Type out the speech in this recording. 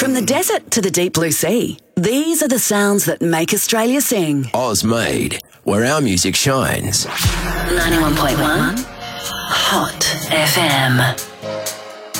From the desert to the deep blue sea, these are the sounds that make Australia sing. Oz made, where our music shines. 91.1 Hot FM.